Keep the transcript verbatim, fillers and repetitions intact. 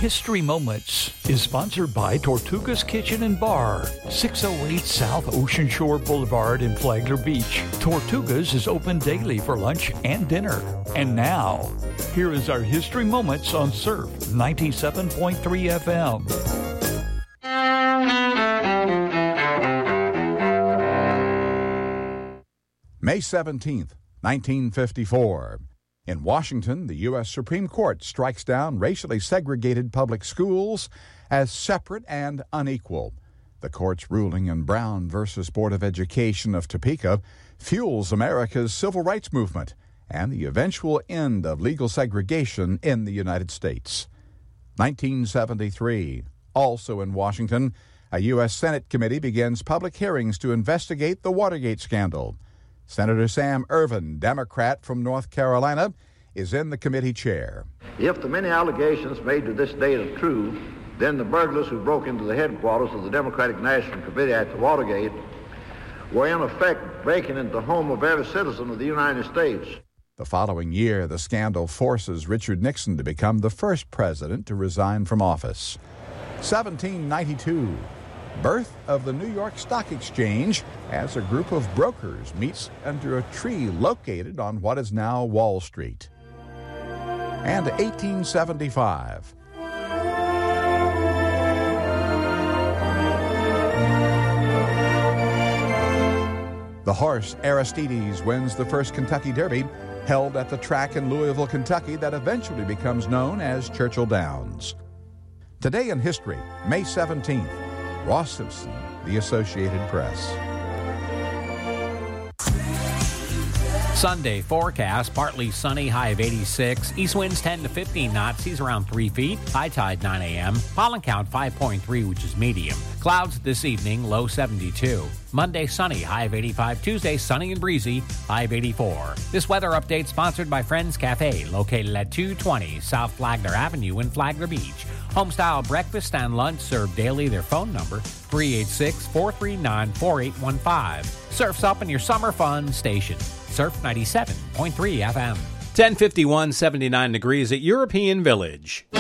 History Moments is sponsored by Tortugas Kitchen and Bar, six oh eight South Ocean Shore Boulevard in Flagler Beach. Tortugas is open daily for lunch and dinner. And now, here is our History Moments on Surf ninety-seven point three F M. May seventeenth, nineteen fifty-four. In Washington, the U S Supreme Court strikes down racially segregated public schools as separate and unequal. The court's ruling in Brown versus Board of Education of Topeka fuels America's civil rights movement and the eventual end of legal segregation in the United States. nineteen seventy-three. Also in Washington, a U S Senate committee begins public hearings to investigate the Watergate scandal. Senator Sam Ervin, Democrat from North Carolina, is in the committee chair. If the many allegations made to this date are true, then the burglars who broke into the headquarters of the Democratic National Committee at the Watergate were in effect breaking into the home of every citizen of the United States. The following year, the scandal forces Richard Nixon to become the first president to resign from office. seventeen ninety-two. Birth of the New York Stock Exchange as a group of brokers meets under a tree located on what is now Wall Street. And eighteen seventy-five. The horse Aristides wins the first Kentucky Derby, held at the track in Louisville, Kentucky, that eventually becomes known as Churchill Downs. Today in history, May seventeenth. Ross Simpson, The Associated Press. Sunday forecast, partly sunny, high of eighty-six. East winds ten to fifteen knots, seas around three feet. High tide nine a.m. Pollen count five point three, which is medium. Clouds this evening, low seventy-two. Monday sunny, high of eighty-five. Tuesday sunny and breezy, high of eighty-four. This weather update sponsored by Friends Cafe, located at two twenty South Flagler Avenue in Flagler Beach. Homestyle breakfast and lunch served daily. Their phone number, three eight six, four three nine, four eight one five. Surf's up in your summer fun station. Surf ninety-seven point three F M. ten fifty-one, seventy-nine degrees at European Village.